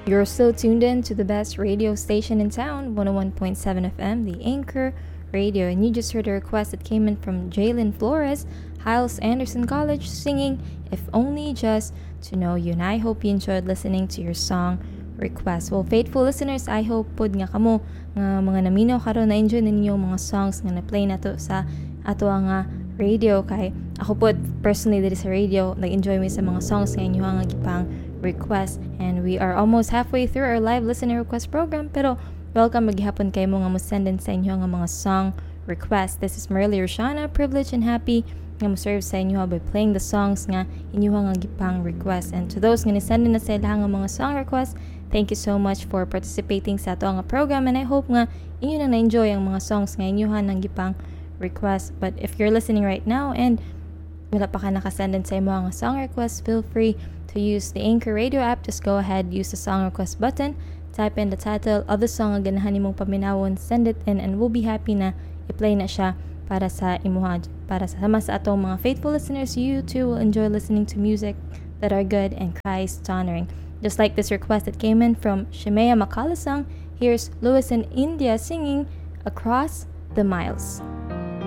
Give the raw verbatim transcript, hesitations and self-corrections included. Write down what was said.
You're still tuned in to the best radio station in town, one oh one point seven F M, the Anchor Radio, and you just heard a request that came in from Jalen Flores, Hyles Anderson College, singing If Only Just to Know You. And I hope you enjoyed listening to your song request. Well, faithful listeners, I hope pod nga kamo nga mga naminaw karon na enjoy ninyo mga songs nga na-play nato sa ato nga radio. Kay ako pod personally dito sa radio, nag-enjoy mi sa mga songs nga inyo nga gipang request, and we are almost halfway through our live listener request program, pero welcome maghihapon kayo mo nga mo send in sa inyo nga mga song request. This is Merly Roshana, privileged and happy nga mo serve sa inyo by playing the songs nga inyo nga gipang request. And to those nga ni-send in na sa ilang nga mga song request, thank you so much for participating sa ato nga program, and I hope nga inyo na na-enjoy ang mga songs nga inyo nga gipang request. But if you're listening right now and wala pa ka nakasend in sa imo nga song request, feel free to use the Anchor Radio app. Just go ahead, use the song request button, type in the title of the song nga ganahan nimong paminawon, send it in, and we'll be happy na i-play na siya para sa imuha, para sa sama sa atong mga faithful listeners. You too will enjoy listening to music that are good and Christ honoring. Just like this request that came in from Shemaya Makalasang, here's Lewis in India singing Across the Miles.